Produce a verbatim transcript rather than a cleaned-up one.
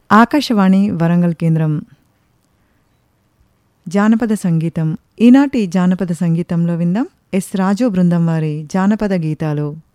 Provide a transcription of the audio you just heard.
ఆకాశవాణి వరంగల్ కేంద్రం. జానపద సంగీతం. ఈనాటి జానపద సంగీతంలో విందాం ఎస్ రాజు బృందం వారి జానపద గీతాలు.